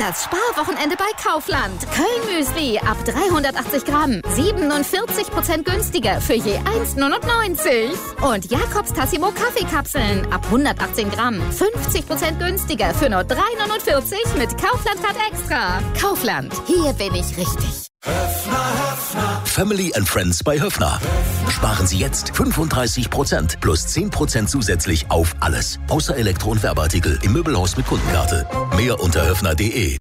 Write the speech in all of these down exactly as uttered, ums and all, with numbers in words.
Das Sparwochenende bei Kaufland. Köln-Müsli ab dreihundertachtzig Gramm. siebenundvierzig Prozent günstiger für je eins neunundneunzig. Und Jakobs Tassimo Kaffeekapseln ab hundertachtzehn Gramm. fünfzig Prozent günstiger für nur drei neunundvierzig mit Kaufland-Card Extra. Kaufland, hier bin ich richtig. Höfner, Höfner. Family and Friends bei Höfner. Sparen Sie jetzt fünfunddreißig Prozent plus zehn Prozent zusätzlich auf alles. Außer Elektro- und Werbeartikel im Möbelhaus mit Kundenkarte. Mehr unter höfner punkt de.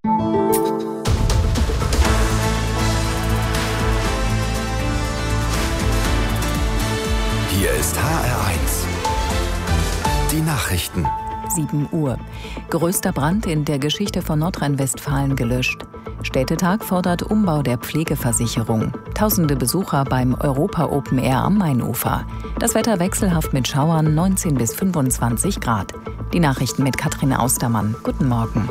Hier ist H R eins. Die Nachrichten. sieben Uhr. Größter Brand in der Geschichte von Nordrhein-Westfalen gelöscht. Städtetag fordert Umbau der Pflegeversicherung. Tausende Besucher beim Europa Open Air am Mainufer. Das Wetter wechselhaft mit Schauern, neunzehn bis fünfundzwanzig Grad. Die Nachrichten mit Katrin Austermann. Guten Morgen.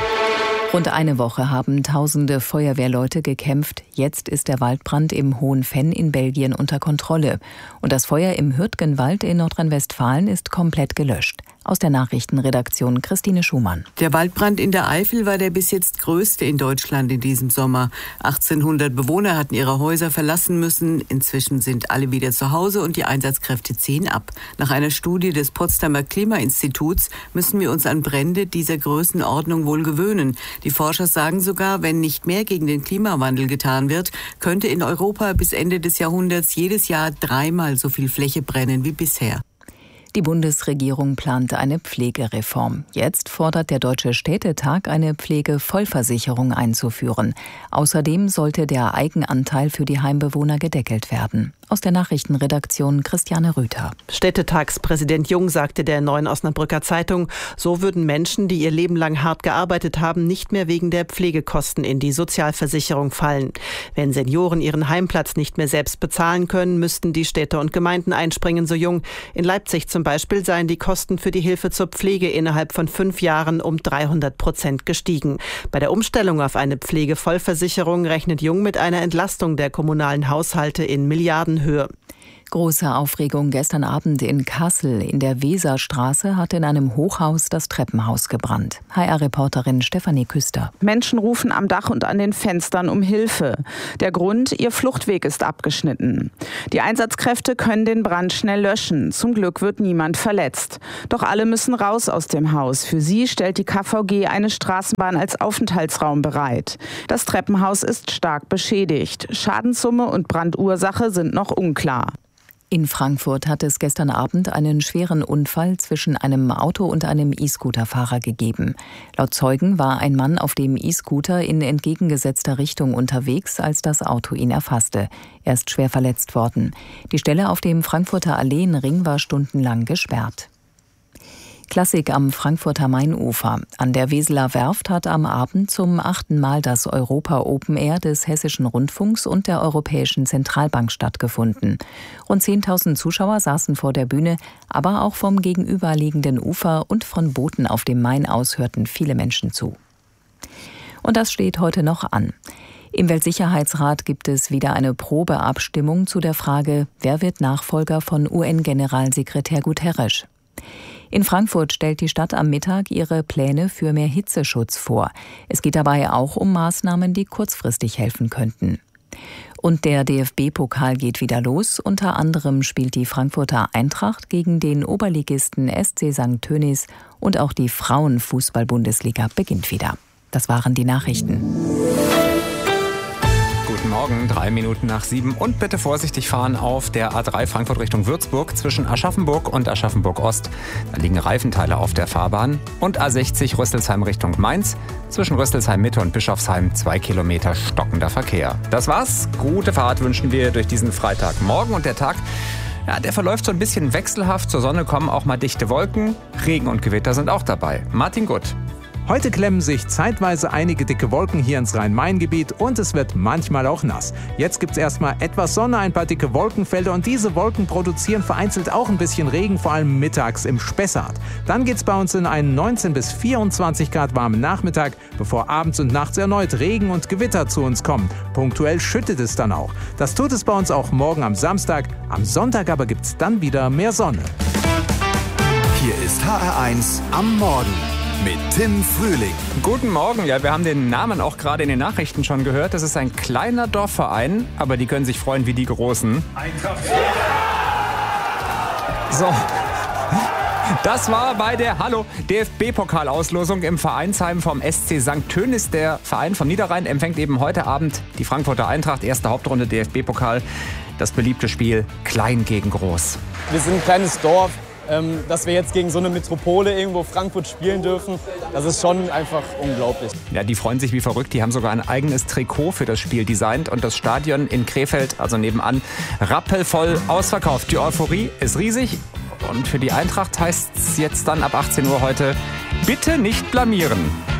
Rund eine Woche haben tausende Feuerwehrleute gekämpft. Jetzt ist der Waldbrand im Hohen Venn in Belgien unter Kontrolle. Und das Feuer im Hürtgenwald in Nordrhein-Westfalen ist komplett gelöscht. Aus der Nachrichtenredaktion Christine Schumann. Der Waldbrand in der Eifel war der bis jetzt größte in Deutschland in diesem Sommer. achtzehnhundert Bewohner hatten ihre Häuser verlassen müssen. Inzwischen sind alle wieder zu Hause und die Einsatzkräfte ziehen ab. Nach einer Studie des Potsdamer Klimainstituts müssen wir uns an Brände dieser Größenordnung wohl gewöhnen. Die Forscher sagen sogar, wenn nicht mehr gegen den Klimawandel getan wird, könnte in Europa bis Ende des Jahrhunderts jedes Jahr dreimal so viel Fläche brennen wie bisher. Die Bundesregierung plant eine Pflegereform. Jetzt fordert der Deutsche Städtetag, eine Pflegevollversicherung einzuführen. Außerdem sollte der Eigenanteil für die Heimbewohner gedeckelt werden. Aus der Nachrichtenredaktion Christiane Rüther. Städtetagspräsident Jung sagte der Neuen Osnabrücker Zeitung, so würden Menschen, die ihr Leben lang hart gearbeitet haben, nicht mehr wegen der Pflegekosten in die Sozialversicherung fallen. Wenn Senioren ihren Heimplatz nicht mehr selbst bezahlen können, müssten die Städte und Gemeinden einspringen, so Jung. In Leipzig zum Beispiel seien die Kosten für die Hilfe zur Pflege innerhalb von fünf Jahren um dreihundert Prozent gestiegen. Bei der Umstellung auf eine Pflegevollversicherung rechnet Jung mit einer Entlastung der kommunalen Haushalte in Milliardenhöhe. Große Aufregung gestern Abend in Kassel. In der Weserstraße hat in einem Hochhaus das Treppenhaus gebrannt. H R-Reporterin Stefanie Küster. Menschen rufen am Dach und an den Fenstern um Hilfe. Der Grund, ihr Fluchtweg ist abgeschnitten. Die Einsatzkräfte können den Brand schnell löschen. Zum Glück wird niemand verletzt. Doch alle müssen raus aus dem Haus. Für sie stellt die K V G eine Straßenbahn als Aufenthaltsraum bereit. Das Treppenhaus ist stark beschädigt. Schadenssumme und Brandursache sind noch unklar. In Frankfurt hat es gestern Abend einen schweren Unfall zwischen einem Auto und einem E-Scooter-Fahrer gegeben. Laut Zeugen war ein Mann auf dem E-Scooter in entgegengesetzter Richtung unterwegs, als das Auto ihn erfasste. Er ist schwer verletzt worden. Die Stelle auf dem Frankfurter Alleenring war stundenlang gesperrt. Klassik am Frankfurter Mainufer. An der Weseler Werft hat am Abend zum achten Mal das Europa Open Air des Hessischen Rundfunks und der Europäischen Zentralbank stattgefunden. Rund zehntausend Zuschauer saßen vor der Bühne, aber auch vom gegenüberliegenden Ufer und von Booten auf dem Main aus hörten viele Menschen zu. Und das steht heute noch an. Im Weltsicherheitsrat gibt es wieder eine Probeabstimmung zu der Frage, wer wird Nachfolger von U N-Generalsekretär Guterres? In Frankfurt stellt die Stadt am Mittag ihre Pläne für mehr Hitzeschutz vor. Es geht dabei auch um Maßnahmen, die kurzfristig helfen könnten. Und der D F B-Pokal geht wieder los. Unter anderem spielt die Frankfurter Eintracht gegen den Oberligisten S C Sankt Tönnies und auch die Frauenfußball-Bundesliga beginnt wieder. Das waren die Nachrichten. Guten Morgen, drei Minuten nach sieben und bitte vorsichtig fahren auf der A drei Frankfurt Richtung Würzburg zwischen Aschaffenburg und Aschaffenburg-Ost. Da liegen Reifenteile auf der Fahrbahn. Und A sechzig Rüsselsheim Richtung Mainz zwischen Rüsselsheim-Mitte und Bischofsheim zwei Kilometer stockender Verkehr. Das war's. Gute Fahrt wünschen wir durch diesen Freitagmorgen und der Tag, ja, der verläuft so ein bisschen wechselhaft. Zur Sonne kommen auch mal dichte Wolken. Regen und Gewitter sind auch dabei. Martin Gutt. Heute klemmen sich zeitweise einige dicke Wolken hier ins Rhein-Main-Gebiet und es wird manchmal auch nass. Jetzt gibt's erstmal etwas Sonne, ein paar dicke Wolkenfelder und diese Wolken produzieren vereinzelt auch ein bisschen Regen, vor allem mittags im Spessart. Dann geht's bei uns in einen neunzehn bis vierundzwanzig Grad warmen Nachmittag, bevor abends und nachts erneut Regen und Gewitter zu uns kommen. Punktuell schüttet es dann auch. Das tut es bei uns auch morgen am Samstag. Am Sonntag aber gibt's dann wieder mehr Sonne. Hier ist H R eins am Morgen. mit Tim Frühling. Guten Morgen, ja, wir haben den Namen auch gerade in den Nachrichten schon gehört. Das ist ein kleiner Dorfverein, aber die können sich freuen wie die Großen. Eintracht. So. Das war bei der Hallo D F B-Pokalauslosung im Vereinsheim vom S C Sankt Tönis. Der Verein vom Niederrhein empfängt eben heute Abend die Frankfurter Eintracht. Erste Hauptrunde D F B-Pokal. Das beliebte Spiel klein gegen groß. Wir sind ein kleines Dorf. Ähm, dass wir jetzt gegen so eine Metropole irgendwo Frankfurt spielen dürfen, das ist schon einfach unglaublich. Ja, die freuen sich wie verrückt. Die haben sogar ein eigenes Trikot für das Spiel designt. Und das Stadion in Krefeld, also nebenan, rappelvoll ausverkauft. Die Euphorie ist riesig. Und für die Eintracht heißt es jetzt dann ab achtzehn Uhr heute, bitte nicht blamieren.